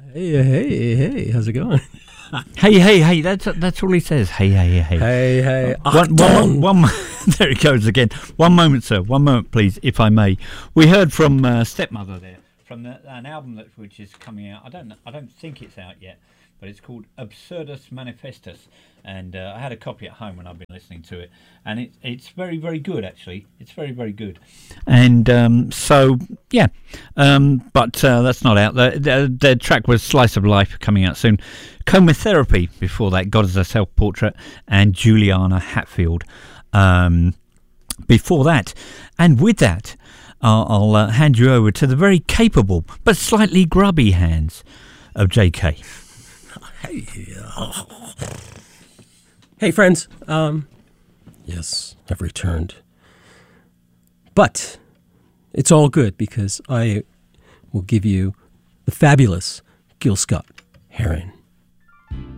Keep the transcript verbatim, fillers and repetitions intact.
Hey, hey, hey, how's it going? Hey, hey, hey, that's that's all he says. Hey, hey, hey. Hey, hey. One, one, one, one, there it goes again. One moment, sir. One moment, please, if I may. We heard from uh, Stepmother there, from the, an album that which is coming out. I don't know, I don't think it's out yet, but it's called Absurdus Manifestus. And uh, I had a copy at home when I've been listening to it, and it, it's very, very good. Actually, it's very, very good. And um, so, yeah, um, but uh, that's not out. The, the, the track was Slice of Life, coming out soon. Chemotherapy before that, God as a Self-Portrait, and Juliana Hatfield um, before that. And with that, uh, I'll uh, hand you over to the very capable but slightly grubby hands of J K. Hey, uh, hey friends. Um, yes, I've returned. But it's all good because I will give you the fabulous Gil Scott-Heron.